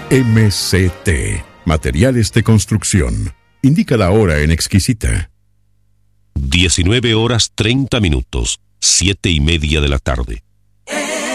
MCT, Materiales de Construcción. Indica la hora en Exquisita. 19:30, 7:30 de la tarde.